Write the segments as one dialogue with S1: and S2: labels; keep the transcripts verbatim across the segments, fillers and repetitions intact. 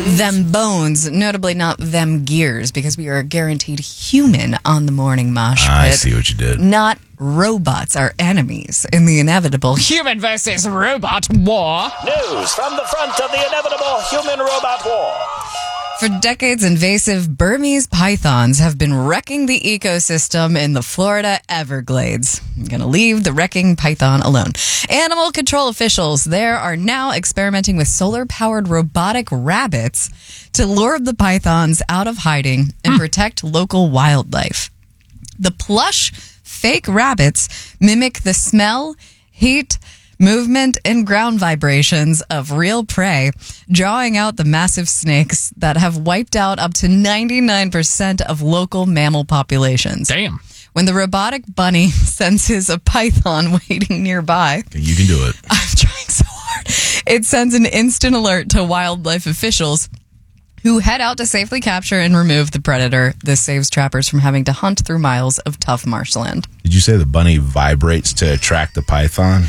S1: them bones, notably not them gears, because we are guaranteed human on the morning mosh pit.
S2: I see what you did.
S1: Not robots are enemies in the inevitable human versus robot war.
S3: News from the front of the inevitable human-robot war.
S1: For decades, invasive Burmese pythons have been wrecking the ecosystem in the Florida Everglades. I'm going to leave the wrecking python alone. Animal control officials there are now experimenting with solar-powered robotic rabbits to lure the pythons out of hiding and protect local wildlife. The plush fake rabbits mimic the smell, heat, movement, and ground vibrations of real prey, drawing out the massive snakes that have wiped out up to ninety-nine percent of local mammal populations.
S4: Damn.
S1: When the robotic bunny senses a python waiting nearby,
S2: You can do it.
S1: I'm trying so hard, it sends an instant alert to wildlife officials who head out to safely capture and remove the predator. This saves trappers from having to hunt through miles of tough marshland.
S2: Did you say the bunny vibrates to attract the python?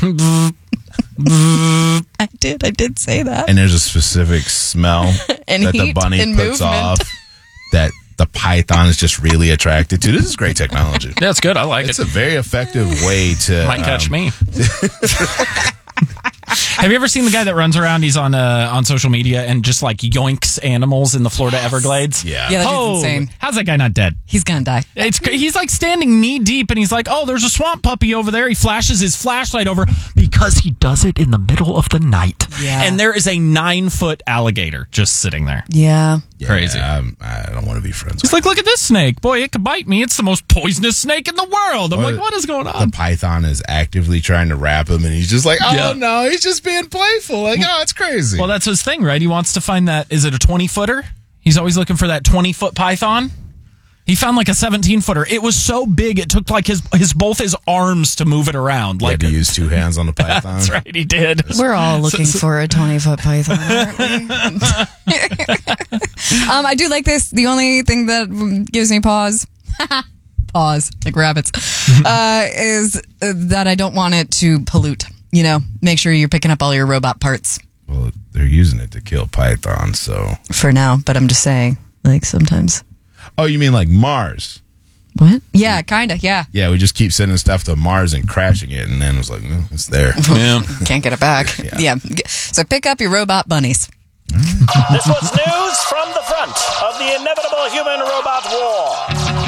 S1: I did. I did say that.
S2: And there's a specific smell
S1: And
S2: that the
S1: heat
S2: bunny
S1: and
S2: puts
S1: movement.
S2: off that the python is just really attracted to. This is great technology.
S4: That's good. I like
S2: It's
S4: it.
S2: a very effective way to...
S4: Might catch
S2: um,
S4: me. Have you ever seen the guy that runs around? He's on uh, on social media and just like yoinks animals in the Florida Everglades.
S2: Yeah.
S1: Yeah, that
S4: Oh,
S1: dude's insane.
S4: how's that guy not dead?
S1: He's gonna die.
S4: It's he's like standing knee deep, and he's like, "Oh, there's a swamp puppy over there." He flashes his flashlight over because he does it in the middle of the night.
S1: Yeah.
S4: And there is a nine foot alligator just sitting there.
S1: Yeah.
S2: Yeah,
S4: Crazy.
S2: I'm, I don't want to be friends
S4: He's
S2: with
S4: like, "Look at this snake, boy! It could bite me. It's the most poisonous snake in the world." I'm
S2: What-
S4: like, "What is going
S2: the
S4: on?"
S2: python is actively trying to wrap him, and he's just like, oh,
S4: Yeah.
S2: no, he's just being playful. Like, oh, it's crazy.
S4: Well, that's his thing, right? He wants to find that. Is it a twenty footer? He's always looking for that twenty foot python. He found like a seventeen footer. It was so big, it took like his his both his arms to move it around.
S2: He
S4: Like
S2: had to use two hands on the python.
S4: that's right, he did.
S1: We're all looking for a twenty-foot python, aren't we? um, I do like this. The only thing that gives me pause, pause, like rabbits, uh, is uh, that I don't want it to pollute. You know, make sure you're picking up all your robot parts
S2: Well, they're using it to kill pythons, so...
S1: for now. But I'm just saying, like, sometimes.
S2: Oh, you mean like Mars?
S1: What? Yeah, kind of, yeah.
S2: Yeah, we just keep sending stuff to Mars and crashing it, and then it was like, no, it's there.
S4: Yeah.
S1: Can't get it back.
S2: Yeah.
S1: Yeah. So pick up your robot bunnies.
S3: This was news from the front of the inevitable human-robot war.